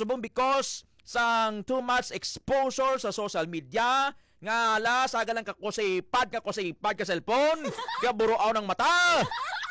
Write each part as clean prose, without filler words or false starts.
subong because sang too much exposure sa social media nga ala sagalang kakusipad ka cellphone kaya buruaw ng mata.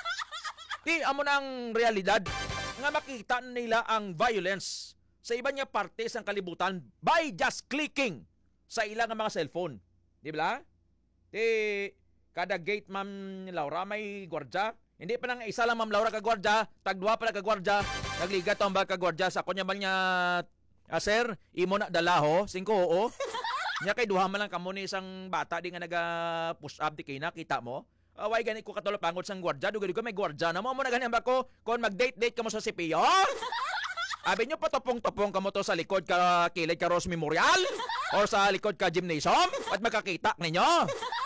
Di amo nang realidad nga makita nila ang violence sa iba niya parte sang kalibutan by just clicking sa ilang mga cellphone. Di ba? Di kada gate Ma'am Laura may gwardya. Hindi pa nang isa lang Ma'am Laura ka gwardya, tagduha pa ka gwardya. Nagligat ang ba ka gwardya sa kunya man niya sir, imo na dalaho, 5 oo. Nya kay duha man lang kamo ni isang bata di nga naga push up di kay nakita mo. Away gani ko katulad pangod sang gwardya, dugay ko may gwardya na mo na gani ba ko kon mag-date kamo sa CPO? Abi nyo patopong-topong kamo to sa likod ka kilid ka Rose Memorial or sa likod ka gymnasium at makakita ninyo.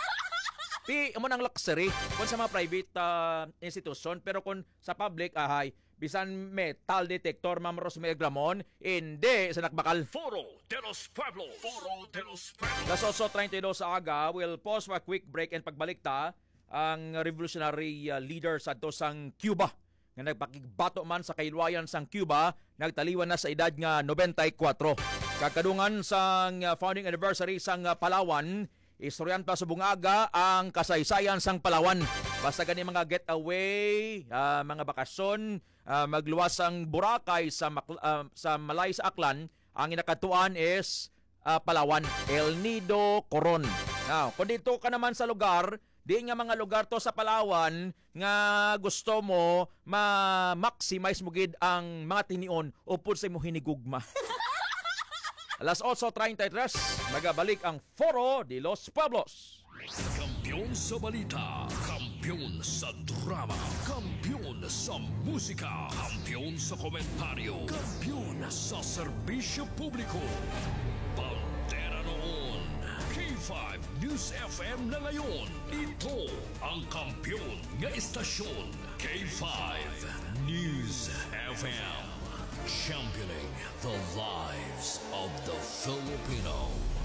Di mo nang luxury kung sa mga private institution pero kung sa public ahay bisan metal detector Ma'am Rosemary Gramon hindi sa nakbakal. Foro de los Pueblos. Foro de los Pueblos. Las 8:32 sa aga, we'll pause for a quick break and pagbalik ta ang revolutionary leader sa dosang Cuba nga nagpakigbato man sa kailwayan sang Cuba, nagtaliwan na sa edad nga 94. Kakadungan sang founding anniversary sang Palawan, istoryan pa sa bungaga ang kasaysayan sang Palawan. Basta gani mga getaway, mga bakasyon, magluwas ang Boracay sa Malay sa Aklan, ang inakatuan is Palawan, El Nido, Coron. Now, kung dito ka naman sa lugar, di nga mga lugar to sa Palawan nga gusto mo ma-maximize mo gid ang mga tinion upod sa imo hinigugma. Alas 8:33, magabalik ang Foro de los Pueblos. Kampiyon sa balita, kampiyon sa drama, kampiyon sa musika, kampiyon sa komentaryo, kampiyon sa serbisyo publiko. Bandera noon, K5 News FM na ngayon. Ito ang kampiyon nga istasyon, K5 News FM. Championing the lives of the Filipino.